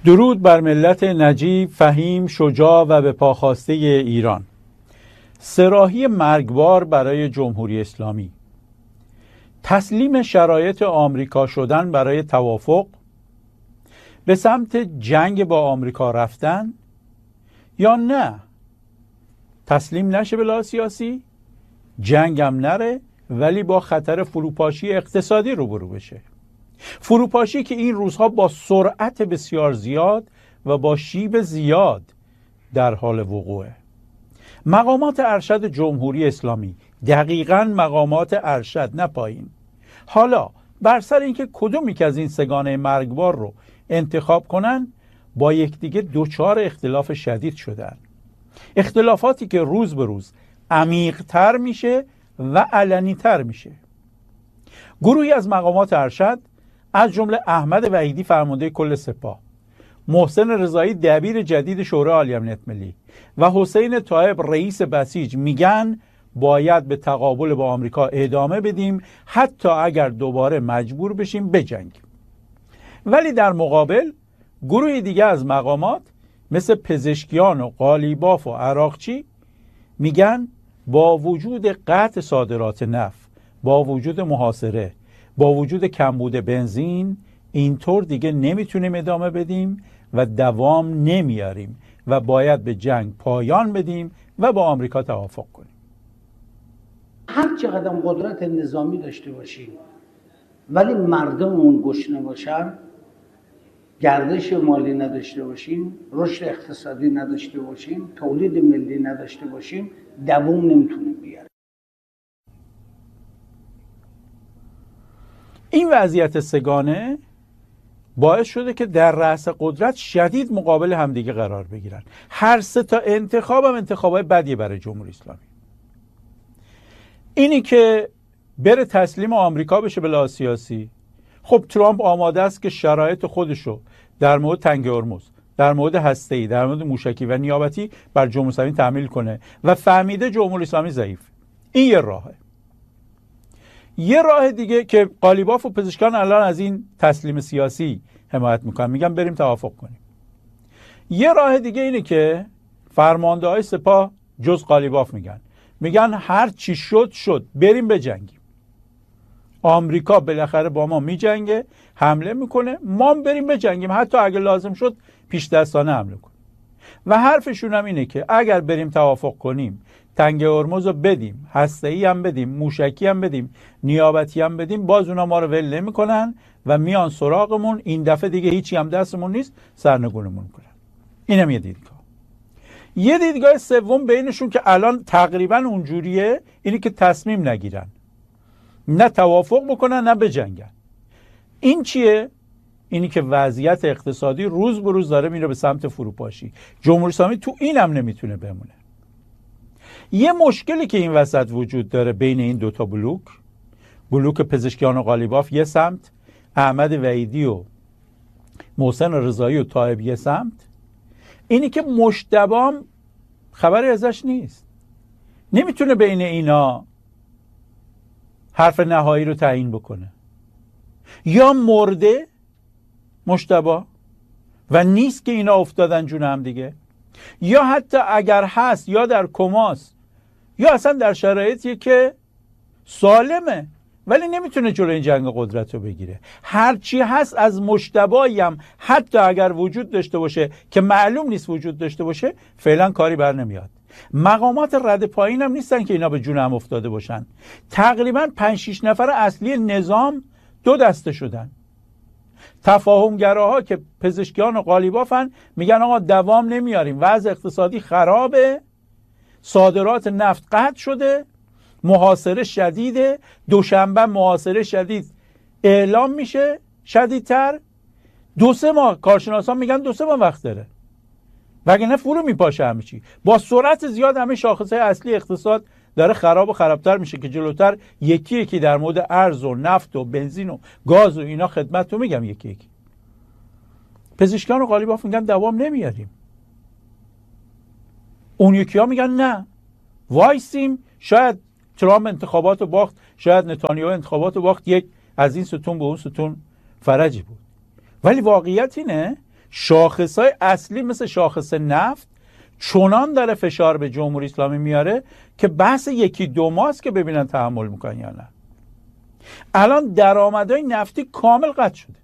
درود بر ملت نجیب، فهیم، شجاع و به پاخواسته ایران. صراحی مرگبار برای جمهوری اسلامی، تسلیم شرایط آمریکا شدن برای توافق، به سمت جنگ با آمریکا رفتن یا نه تسلیم نشه به لحاظ سیاسی، جنگم نره ولی با خطر فروپاشی اقتصادی روبرو بشه. فروپاشی که این روزها با سرعت بسیار زیاد و با شیب زیاد در حال وقوعه. مقامات ارشد جمهوری اسلامی، دقیقاً مقامات ارشد، نه پایین، حالا بر سر اینکه کدومی که از این سگانه مرگبار رو انتخاب کنن با یکدیگه دوچار اختلاف شدید شدن. اختلافاتی که روز به روز عمیق‌تر میشه و علنی‌تر میشه. گروهی از مقامات ارشد از جمله احمد وحیدی فرمانده کل سپاه، محسن رضایی دبیر جدید شورای عالی امنیت ملی و حسین طایب رئیس بسیج میگن باید به تقابل با آمریکا ادامه بدیم حتی اگر دوباره مجبور بشیم بجنگیم. ولی در مقابل گروه دیگه از مقامات مثل پزشکیان و قالیباف و عراقچی میگن با وجود قطع صادرات نفت، با وجود محاصره، با وجود کمبود بنزین، اینطور دیگه نمیتونیم ادامه بدیم و دوام نمیاریم و باید به جنگ پایان بدیم و با آمریکا توافق کنیم. هر چقدر قدرت نظامی داشته باشیم ولی مردممون گشنه باشن، گردش مالی نداشته باشیم، رشد اقتصادی نداشته باشیم، تولید ملی نداشته باشیم، دوام نمیتونیم بیاریم. این وضعیت سگانه باعث شده که در رأس قدرت شدید مقابل همدیگه قرار بگیرن. هر سه تا انتخاب هم انتخابای بدیه برای جمهوری اسلامی. اینی که بره تسلیم آمریکا بشه به لحاظ سیاسی، خب ترامپ آماده است که شرایط خودشو در مورد تنگ هرمز، در مورد هسته‌ای، در مورد موشکی و نیابتی بر جمهوری اسلامی تحمیل کنه و فهمیده جمهوری اسلامی ضعیف. این یه راهه. یه راه دیگه که قالیباف و پزشکان الان از این تسلیم سیاسی حمایت میکنن، میگن بریم توافق کنیم. یه راه دیگه اینه که فرمانده های سپاه جز قالیباف میگن هر چی شد بریم بجنگیم. آمریکا بالاخره با ما میجنگه، حمله میکنه، ما بریم بجنگیم، حتی اگه لازم شد پیش دستانه حمله کنیم. و حرفشون هم اینه که اگر بریم توافق کنیم، تنگ هرمز رو بدیم، هسته‌ای هم بدیم، موشکی هم بدیم، نیابتی هم بدیم، باز اونا ما رو ول نمی‌کنن و میان سراغمون. این دفعه دیگه هیچی هم دستمون نیست، سرنگونمون کنن. اینم یه دیدگاه. یه دیدگاه سوم بینشون که الان تقریبا اونجوریه، اینی که تصمیم نگیرن، نه توافق بکنن نه بجنگن. این چیه؟ اینی که وضعیت اقتصادی روز به روز داره میره به سمت فروپاشی. جمهوری اسلامی تو اینم نمیتونه بمونه. یه مشکلی که این وسط وجود داره بین این دوتا بلوک پزشکیان و قالیباف یه سمت، احمد وحیدی و محسن رضایی و طایب یه سمت، اینی که مجتبی خبری ازش نیست، نمیتونه بین اینا حرف نهایی رو تعیین بکنه. یا مرده مجتبی و نیست که اینا افتادن جون هم دیگه، یا حتی اگر هست یا در کماست یا اصلا در شرایطی که سالمه ولی نمیتونه جلوی این جنگ قدرت رو بگیره. هرچی هست از مجتبی هم حتی اگر وجود داشته باشه که معلوم نیست وجود داشته باشه، فعلا کاری بر نمیاد. مقامات رد پایین هم نیستن که اینا به جون هم افتاده باشن. تقریبا 5-6 نفر اصلی نظام دو دسته شدن. تفاهمگراها که پزشکیان و قالیبافن میگن آقا دوام نمیاریم، وضع اقتصادی خرابه، صادرات نفت قطع شده، محاصره شدیده، دوشنبه محاصره شدید اعلام میشه، شدیدتر 2-3 ماه، کارشناسان میگن 2-3 ماه وقت داره، وگرنه فرو میپاشه همه چی. با سرعت زیاد همه شاخصهای اصلی اقتصاد داره خراب و خرابتر میشه که جلوتر یکی در مورد ارز و نفت و بنزین و گاز و اینا خدمت رو میگم یکی. پزشکان و قالیباف میگن دوام نمیاریم، اون یکی ها میگن نه وایسیم، شاید ترامپ انتخابات رو باخت، شاید نتانیاهو انتخابات رو باخت، یک از این ستون به اون ستون فرجی بود. ولی واقعیت اینه شاخصهای اصلی مثل شاخص نفت چنان داره فشار به جمهوری اسلامی میاره که بحث 1-2 ماه است که ببینن تحمل میکنن یا نه. الان درآمدهای نفتی کامل قطع شده.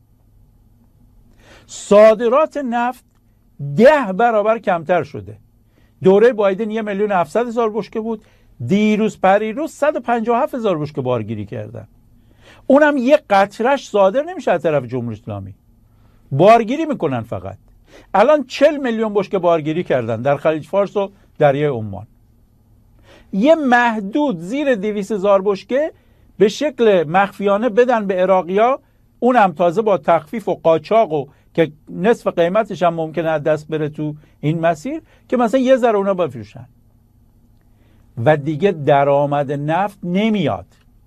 صادرات نفت 10 برابر کمتر شده. دوره بایدن 1,700,000 بشکه بود، دیروز پریروز 157,000 بشکه بارگیری کردن. اونم یه قطرش صادر نمیشه از طرف جمهوری اسلامی، بارگیری میکنن فقط. الان 40 میلیون بشکه بارگیری کردن در خلیج فارس و دریای عمان. یه محدود زیر 200,000 بشکه به شکل مخفیانه بدن به عراقی‌ها، اونم تازه با تخفیف و قاچاق و که نصف قیمتش هم ممکنه از دست بره تو این مسیر، که مثلا یه ذره اونا بفروشن و دیگه درآمد نفت نمیاد.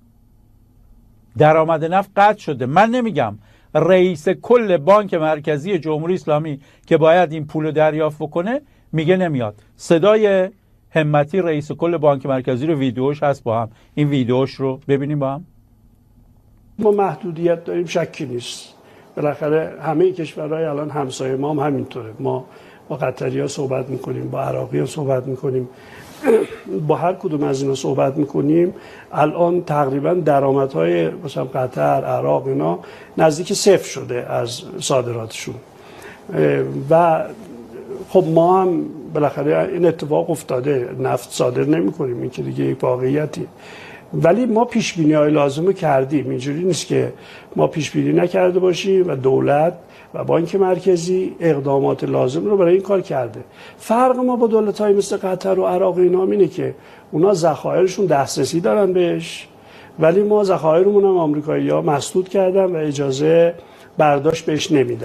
درآمد نفت قطع شده. من نمیگم رئیس کل بانک مرکزی جمهوری اسلامی که باید این پول دریافت بکنه میگه نمیاد. صدای همتی رئیس کل بانک مرکزی رو ویدیوش هست، با هم این ویدیوش رو ببینیم با هم. ما محدودیت داریم، شکی نیست. بالاخره همه کشورهای الان همسایه ما هم همینطوره. ما با قطری‌ها صحبت میکنیم، با عراقی‌ها صحبت میکنیم، با هر کدوم از اینا صحبت میکنیم. الان تقریبا درآمدهای مثلا قطر، عراق اینا نزدیک صفر شده از صادراتشون و خب ما هم بالاخره این اتفاق افتاده، نفت صادر نمی‌کنیم، این که دیگه یک واقعیتی. ولی ما پیش بینی‌های لازم رو کردیم. اینجوری نیست که ما پیش بینی نکرده باشیم و دولت و بانک مرکزی اقدامات لازم رو برای این کار کرده. فرق ما با دولت‌های مثل قطر و عراق اینا اینه که اونا ذخایرشون دسترسی دارن بهش، ولی ما ذخایرمون هم آمریکایی‌ها مسدود کردن و اجازه برداشت بهش نمیدن.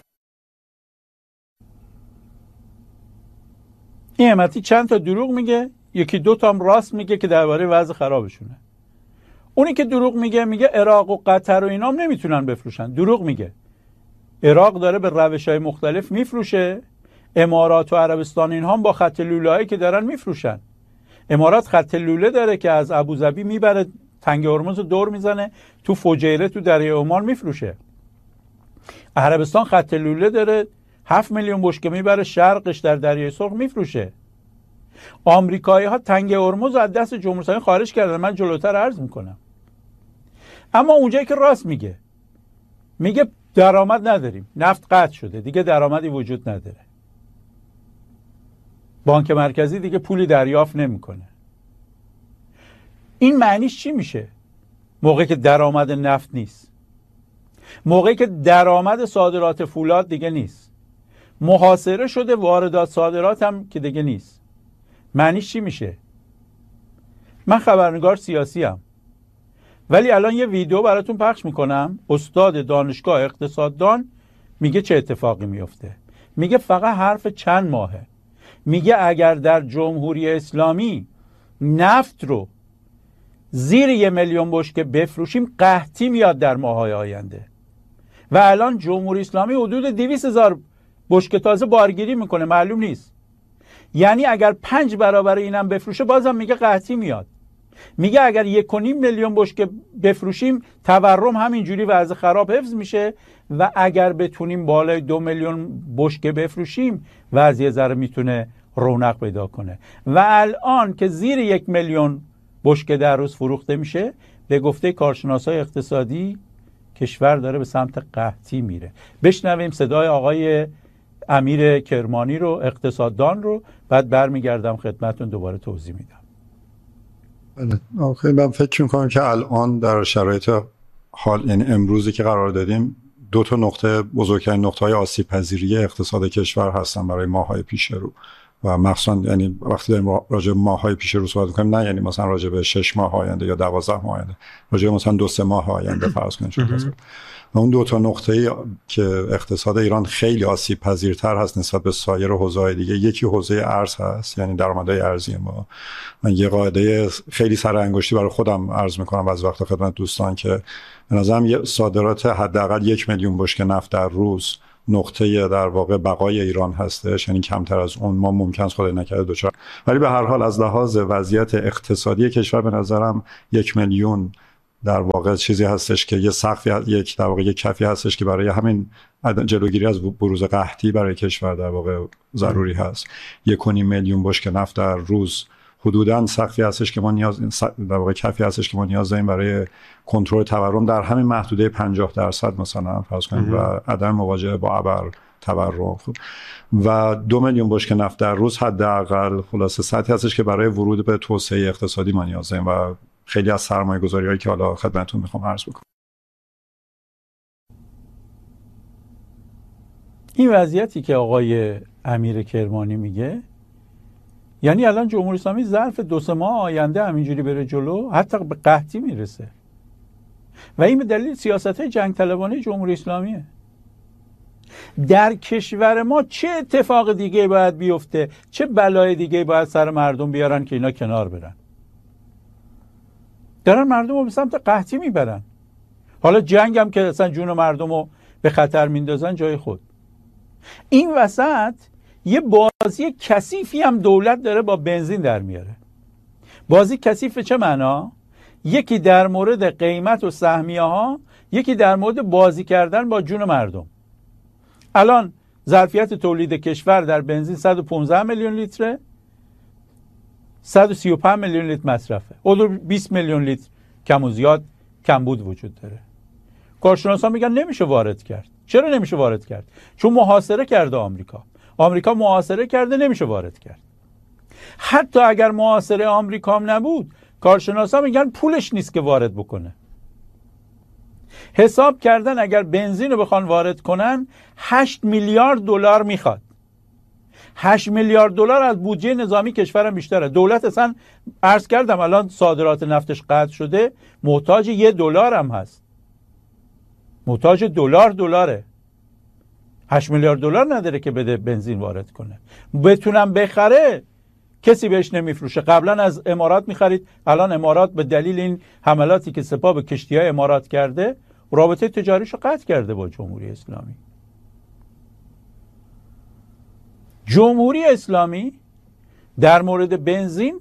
این همتی چند تا دروغ میگه، 1-2 تا هم راست میگه که درباره وضع خرابشونه. اونی که دروغ میگه عراق و قطر و اینا هم نمیتونن بفروشن. دروغ میگه. عراق داره به روش‌های مختلف میفروشه، امارات و عربستان اینها هم با خط لوله‌ای که دارن میفروشن. امارات خط لوله داره که از ابوظبی میبره تنگ هرمز رو دور میزنه تو فجیره تو دریای عمان میفروشه. عربستان خط لوله داره 7 میلیون بشکه میبره شرقش در دریای سرخ میفروشه. آمریکایی‌ها تنگ هرمز از دست جمهوری اسلامی خارج کردن. من جلوتر عرض میکنم. اما اونجایی که راست میگه درآمد نداریم، نفت قطع شده، دیگه درآمدی وجود نداره، بانک مرکزی دیگه پولی دریافت نمیکنه. این معنیش چی میشه؟ موقعی که درآمد نفت نیست، موقعی که درآمد صادرات فولاد دیگه نیست، محاصره شده واردات صادرات هم که دیگه نیست، معنیش چی میشه؟ من خبرنگار سیاسی ام، ولی الان یه ویدیو براتون پخش میکنم. استاد دانشگاه اقتصاددان میگه چه اتفاقی میفته. میگه فقط حرف چند ماهه. میگه اگر در جمهوری اسلامی نفت رو زیر 1 میلیون بشکه بفروشیم قحطی میاد در ماه‌های آینده. و الان جمهوری اسلامی حدود 200,000 بشکه تازه بارگیری میکنه، معلوم نیست. یعنی اگر 5 برابر اینم بفروشه بازم میگه قحطی میاد. میگه اگر 1.5 میلیون بشکه بفروشیم تورم همینجوری وضع خراب حفظ میشه و اگر بتونیم بالای 2 میلیون بشکه بفروشیم وضع ذره میتونه رونق پیدا کنه. و الان که زیر 1 میلیون بشکه در روز فروخته میشه، به گفته کارشناسای اقتصادی کشور داره به سمت قحطی میره. بشنویم صدای آقای امیر کرمانی رو، اقتصاددان رو، بعد برمیگردم خدمتتون دوباره توضیح میدم. آخه من فکر میکنم که الان در شرایط حال، یعنی امروزی که قرار دادیم، 2 تا نقطه بزرگترین نقطه‌های آسیب پذیری اقتصاد کشور هستن برای ماه‌های پیش رو و مخصوصا یعنی وقتی داریم راجع به ماه‌های پیش رو صحبت می‌کنیم، نه یعنی مثلا راجع به 6 ماه آینده یا 12 ماه آینده، راجع به مثلا 2-3 ماه آینده فرض کنید. و اون 2 تا نقطه‌ای که اقتصاد ایران خیلی آسیب پذیرتر هست نسبت به سایر حوزه‌های دیگه، یکی حوزه ارز هست، یعنی درآمدهای ارزی ما. من یه قاعده خیلی سر انگشتی برای خودم عرض می‌کنم از وقت خدمت دوستان که به نظرم صادرات حداقل 1 میلیون بشکه نفت در روز نقطه در واقع بقای ایران هستش، یعنی کمتر از اون ما ممکن است خدای نکرده دوچار. ولی به هر حال از لحاظ وضعیت اقتصادی کشور به نظرم 1 میلیون در واقع چیزی هستش که یه سقفی، یک در واقع یک کفی هستش که برای همین جلوگیری از بروز قحطی برای کشور در واقع ضروری هست. 1.5 میلیون بشکه نفت در روز حدوداً سقفی هستش که ما نیاز، در واقع کفی هستش که ما نیاز داریم برای کنترل تورم در همین محدوده 50% مثلا فرض کنیم و عدم مواجهه با ابر تورم. و 2 میلیون بشکه نفت در روز حداقل خلاصه سطحی هستش که برای ورود به توسعه اقتصادی ما نیاز داریم و خیلی از سرمایه‌گذاری‌هایی که حالا خدمتتون میخوام عرض بکنم. این وضعیتی که آقای امیر کرمانی میگه، یعنی الان جمهوری اسلامی ظرف 2-3 ماه آینده همینجوری بره جلو حتی به قحطی میرسه و این به دلیل سیاست‌های جنگ طلبانه جمهوری اسلامیه. در کشور ما چه اتفاق دیگه باید بیفته، چه بلای دیگه باید سر مردم بیارن که اینا کنار برن؟ دارن مردم رو به سمت قحطی میبرن. حالا جنگ هم که اصلا جون مردم رو به خطر میندازن جای خود. این وسط یه بازی کثیفی هم دولت داره با بنزین در میاره. بازی کثیف چه معنا؟ یکی در مورد قیمت و سهمیه ها، یکی در مورد بازی کردن با جون مردم. الان ظرفیت تولید کشور در بنزین 115 میلیون لیتره، 135 میلیون لیتر مصرفه. حدود 20 میلیون لیتر کم و زیاد کمبود وجود داره. کارشناسان میگن نمیشه وارد کرد. چرا نمیشه وارد کرد؟ چون محاصره کرده آمریکا محاصره کرده، نمیشه وارد کرد. حتی اگر محاصره آمریکا هم نبود، کارشناسان میگن پولش نیست که وارد بکنه. حساب کردن اگر بنزین رو بخوان وارد کنن 8 میلیارد دلار میخواد. 8 میلیارد دلار از بودجه نظامی کشورم بیشتره. دولت اصلا عرض کردم الان صادرات نفتش قطع شده، محتاج $1 هم هست. محتاج دلاره. 8 میلیارد دلار نداره که بده بنزین وارد کنه. بتونم بخره کسی بهش نمیفروشه. قبلا از امارات میخرید، الان امارات به دلیل این حملاتی که سپاه به کشتی‌های امارات کرده رابطه تجاریشو قطع کرده با جمهوری اسلامی. جمهوری اسلامی در مورد بنزین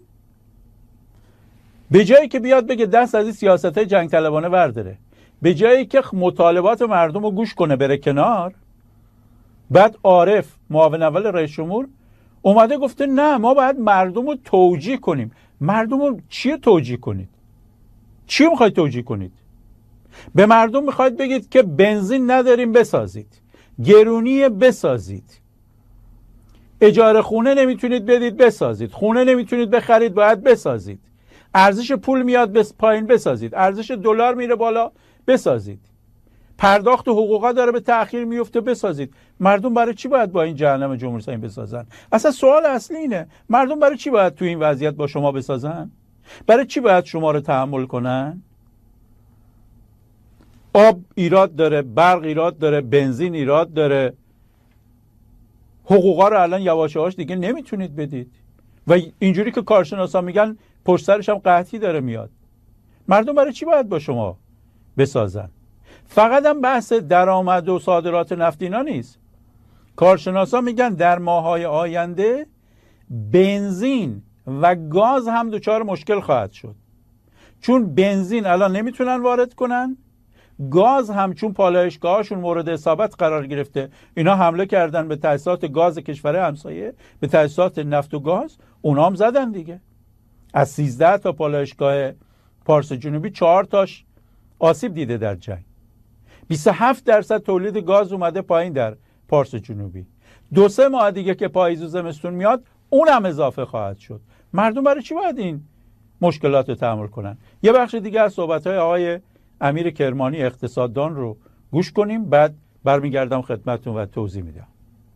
به جایی که بیاد بگه دست از این سیاست‌های جنگ طلبانه برداره، به جایی که مطالبات مردم رو گوش کنه بره کنار، بعد عارف معاون اول رئیس جمهور اومده گفته نه ما باید مردم رو توجیه کنیم. مردم رو چی توجیه کنید؟ چی میخواید توجیه کنید؟ به مردم میخواید بگید که بنزین نداریم بسازید، گرونی بسازید، اجاره خونه نمیتونید بدید بسازید، خونه نمیتونید بخرید باید بسازید، ارزش پول میاد پایین بسازید، ارزش دلار میره بالا بسازید، پرداخت حقوقا داره به تأخیر میفته بسازید. مردم برای چی باید با این جهنم جمهوری اسلامی بسازن؟ اصلا سوال اصلی اینه، مردم برای چی باید تو این وضعیت با شما بسازن؟ برای چی باید شما رو تحمل کنن؟ آب ایراد داره، برق ایراد داره، بنزین ایراد داره، حقوقا رو الان یواش یواش دیگه نمیتونید بدید و اینجوری که کارشناسا میگن پشت سرش هم قحطی داره میاد. مردم برای چی باید با شما بسازن؟ فقط هم بحث درآمد و صادرات نفت اینا نیست. کارشناسا میگن در ماه‌های آینده بنزین و گاز هم دچار مشکل خواهد شد، چون بنزین الان نمیتونن وارد کنن، گاز هم چون پالایشگاهاشون مورد اصابت قرار گرفته، اینا حمله کردن به تأسیسات گاز کشور همسایه، به تأسیسات نفت و گاز، اونا هم زدن دیگه. از 13 تا پالایشگاه پارس جنوبی 4 تاش آسیب دیده در جنگ. 27% تولید گاز اومده پایین در پارس جنوبی. 2-3 ماه دیگه که پاییز و زمستون میاد اونم اضافه خواهد شد. مردم برای چی باید این مشکلات رو تحمل کنن؟ یه بخش دیگه از صحبت‌های آقای امیر کرمانی اقتصاددان رو گوش کنیم، بعد برمیگردم خدمتتون و توضیح میدم.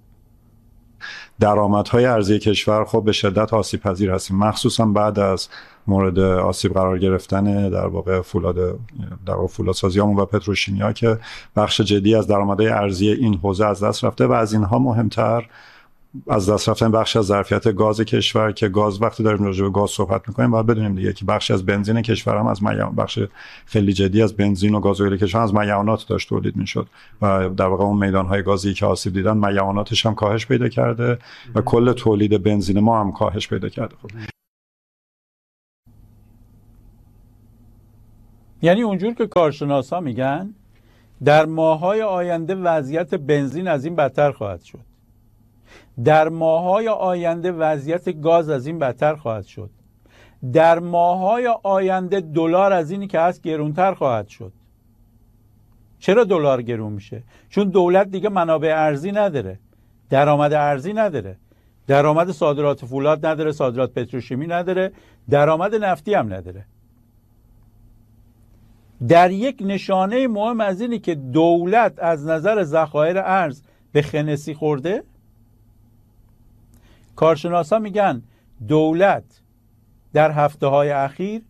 درآمدهای ارزی کشور خب به شدت آسیب پذیر هستیم، مخصوصا بعد از مورد آسیب قرار گرفتن در واقع فولادسازیامون و پتروشیمیا که بخش جدی از درآمدهای ارزی این حوزه از دست رفته و از اینها مهمتر از دست رفتن بخش از ظرفیت گاز کشور که گاز وقتی داریم راجع به گاز صحبت می‌کنیم باید بدونیم دیگه که بخش از بنزین کشور هم از بخش خیلی جدی از بنزین و گازوئیل کشور از میعانات داشت تولید می‌شد و در واقع اون میدان‌های گازی که آسیب دیدن میعاناتش هم کاهش پیدا کرده و کل تولید بنزین ما هم کاهش پیدا کرده. خب یعنی اونجور که کارشناسا میگن در ماه‌های آینده وضعیت بنزین از این بدتر خواهد شد. در ماه‌های آینده وضعیت گاز از این بدتر خواهد شد. در ماه‌های آینده دلار از اینی که هست گرونتر خواهد شد. چرا دلار گرون میشه؟ چون دولت دیگه منابع ارزی نداره، درآمد ارزی نداره، درآمد صادرات فولاد نداره، صادرات پتروشیمی نداره، درآمد نفتی هم نداره. در یک نشانه مهم از اینی که دولت از نظر ذخایر ارز به خنثی خورده، کارشناسا میگن دولت در هفته‌های اخیر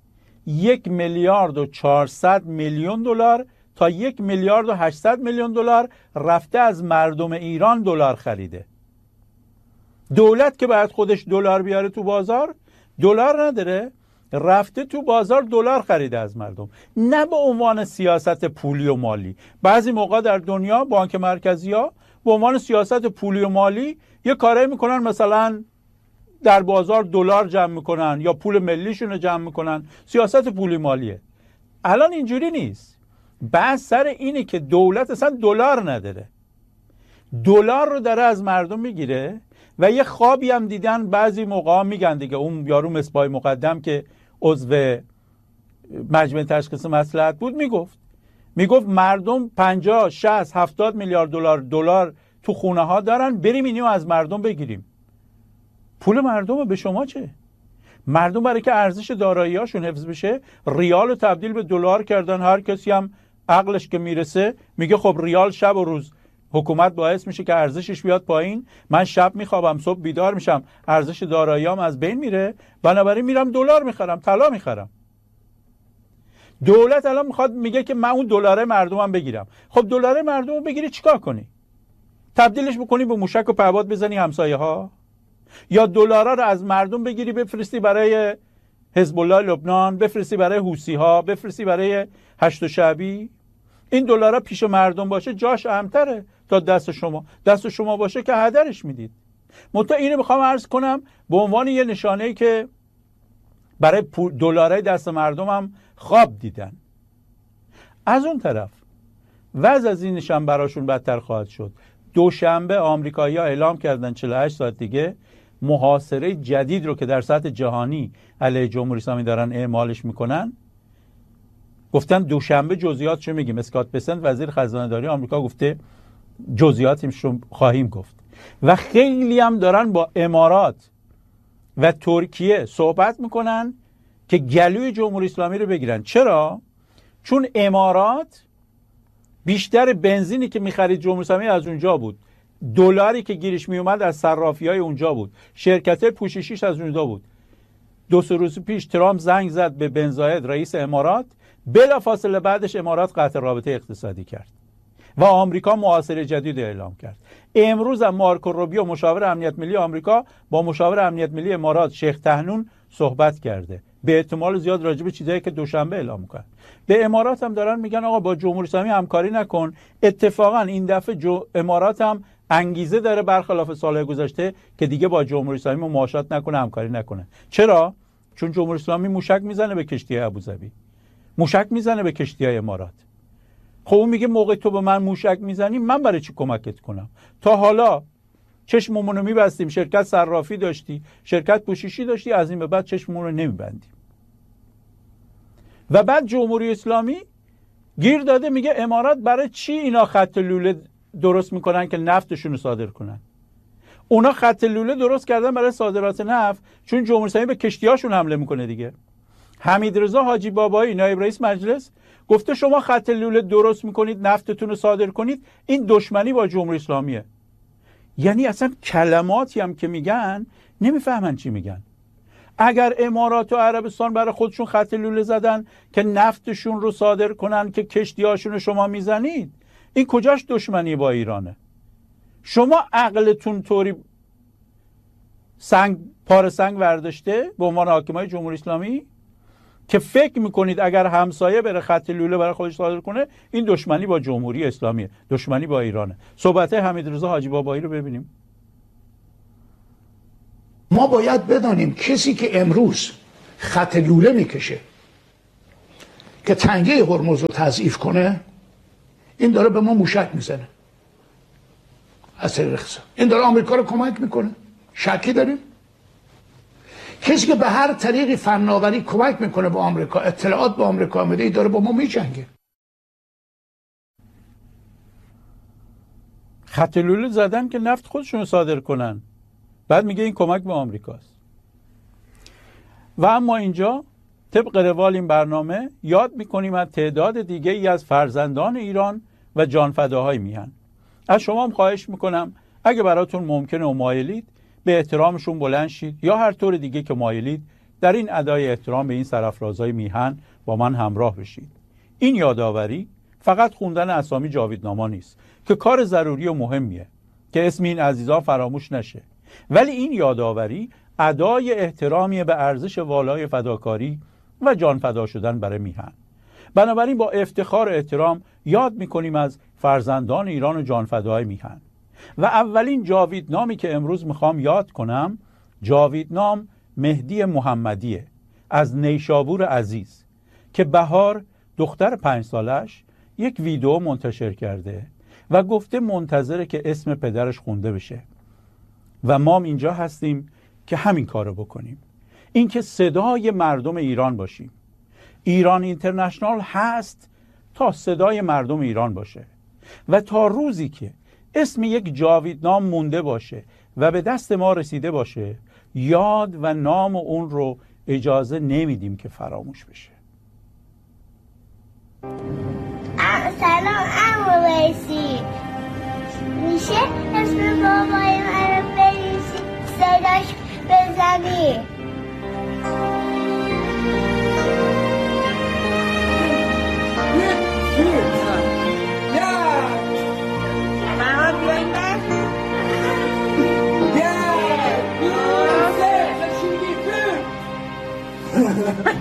1,400,000,000 دلار تا 1,800,000,000 دلار رفته از مردم ایران دلار خریده. دولت که باید خودش دلار بیاره تو بازار، دلار نداره، رفته تو بازار دلار خریده از مردم، نه به عنوان سیاست پولی و مالی. بعضی موقع در دنیا بانک مرکزی ها به عنوان سیاست پولی و مالی یه کاری میکنن، مثلا در بازار دلار جمع میکنن یا پول ملیشون رو جمع میکنن، سیاست پولی مالیه. الان اینجوری نیست. بحث سر اینه که دولت اصلا دلار نداره، دلار رو داره از مردم میگیره. و یه خوابی هم دیدن بعضی موقع میگن دیگه، اون یارو مصباح مقدم که عضو مجمع تشخیص مصلحت بود میگفت مردم 50 60 70 میلیارد دلار تو خونه ها دارن، بریم اینو از مردم بگیریم. پول مردم به شما چه؟ مردم برای که ارزش دارایی‌هاشون حفظ بشه ریال رو تبدیل به دلار کردن. هر کسی هم عقلش که میرسه میگه خب ریال شب و روز حکومت باعث میشه که ارزشش بیاد پایین، من شب میخوابم صبح بیدار میشم ارزش داراییام از بین میره، بنابراین میرم دلار میخرم، طلا میخرم. دولت الان میخواد میگه که من اون دلاره مردمم بگیرم. خب دلاره مردمو بگیری چیکار کنی؟ تبدیلش بکنی به موشک و پهپاد بزنی همسایه ها؟ یا دلارا رو از مردم بگیری بفرستی برای حزب الله لبنان، بفرستی برای حوثی ها، بفرستی برای هشت شعبی؟ این دلارا پیش مردم باشه جاش اهم‌تره تا دست شما باشه که هدرش میدید. منتها اینو میخوام عرض کنم به عنوان یه نشانه‌ای که برای دلارای دست مردم هم خواب دیدن. از اون طرف وضع از این نشان براشون بدتر خواهد شد. دوشنبه آمریکایی‌ها اعلام کردن 48 ساعت دیگه محاصره جدید رو که در سطح جهانی علیه جمهوری اسلامی دارن اعمالش میکنن. گفتن دوشنبه جزئیاتش رو میگیم. اسکات بسنت وزیر خزانه‌داری آمریکا گفته جزئیاتش رو خواهیم گفت. و خیلی هم دارن با امارات و ترکیه صحبت میکنن که گلوی جمهوری اسلامی رو بگیرن. چرا؟ چون امارات بیشتر بنزینی که میخرید جمهوری اسلامی از اونجا بود، دلاری که گیرش میومد از صرافی‌های اونجا بود، شرکت پوششیش از اونجا بود. 2 روز پیش ترامپ زنگ زد به بن زاید رئیس امارات، بلافاصله بعدش امارات قطع رابطه اقتصادی کرد و آمریکا محاصره جدید اعلام کرد. امروز هم مارکو روبیو مشاور امنیت ملی آمریکا با مشاور امنیت ملی امارات شیخ طحنون صحبت کرده، به احتمال زیاد راجع به چیزایی که دوشنبه اعلام میکنن. به امارات هم دارن میگن آقا با جمهوری اسلامی همکاری نکن. اتفاقا این دفعه امارات هم انگیزه داره برخلاف سالهای گذشته که دیگه با جمهوری اسلامی مماشات نکنه، همکاری نکنه. چرا؟ چون جمهوری اسلامی موشک میزنه به کشتی ابوظبی، موشک میزنه به کشتی امارات. خب اون میگه موقع تو به من موشک میزنی من برای چی کمکت کنم؟ تا حالا چشممون رو میبستیم، شرکت صرافی داشتی، شرکت پوششی داشتی، از این به بعد چشممون رو نمیبندیم. و بعد جمهوری اسلامی گیر داده میگه امارات برای چی اینا خط لوله درست میکنن که نفتشون رو صادر کنن؟ اونا خط لوله درست کردن برای صادرات نفت چون جمهوری اسلامی به کشتیاشون حمله میکنه دیگه. حمیدرضا حاجی بابایی نایب رئیس مجلس گفته شما خط لوله درست میکنید نفتتون رو صادر کنید، این دشمنی با جمهوری اسلامیه. یعنی اصلا کلماتی هم که میگن نمیفهمن چی میگن. اگر امارات و عربستان برای خودشون خط لوله زدن که نفتشون رو صادر کنن که کشتیاشون رو شما میزنید، این کجاش دشمنی با ایرانه؟ شما عقلتون طوری پاره سنگ ورداشته به عنوان حاکمای جمهوری اسلامی که فکر میکنید اگر همسایه بره خط لوله برای خودش صادر کنه این دشمنی با جمهوری اسلامیه، دشمنی با ایرانه. صحبت حمیدرضا حاجی بابایی رو ببینیم. ما باید بدانیم کسی که امروز خط لوله میکشه، که تنگه هرمز رو تضعیف کنه، این داره به ما موشک میزنه از طریق اقتصاد. این داره آمریکا رو کمک میکنه، شکی داریم؟ کسی که به هر طریقی فناوری کمک میکنه به آمریکا، اطلاعات به آمریکا میده، این داره با ما میجنگه. خط لوله زدن که نفت خودشون رو صادر کنن، بعد میگه این کمک به آمریکاست. و اما اینجا طبق روال این برنامه یاد میکنیم از تعداد دیگه ای از فرزندان ایران و جانفداهای میهن. از شما هم خواهش میکنم اگه براتون ممکنه و مایلید به احترامشون بلند شید، یا هر طور دیگه که مایلید در این ادای احترام به این سرافرازهای میهن با من همراه بشید. این یادآوری فقط خوندن اسامی جاویدنامه نیست که کار ضروری و مهمیه که اسم این عزیزا فراموش نشه، ولی این یادآوری ادای احترامی به ارزش والای فداکاری و جان فدا شدن برای میهن. بنابراین با افتخار و احترام یاد میکنیم از فرزندان ایران و جان فدای میهن. و اولین جاویدنامی که امروز میخوام یاد کنم جاویدنام مهدی محمدیه از نیشابور عزیز که بهار دختر 5 سالش یک ویدیو منتشر کرده و گفته منتظره که اسم پدرش خونده بشه و ما اینجا هستیم که همین کارو بکنیم، اینکه صدای مردم ایران باشیم. ایران اینترنشنال هست تا صدای مردم ایران باشه و تا روزی که اسم یک جاویدنام مونده باشه و به دست ما رسیده باشه، یاد و نام اون رو اجازه نمیدیم که فراموش بشه. سلام عمو ویسی، میشه اسم بابای من رو بنویسی صداش بزنی؟ Yeah!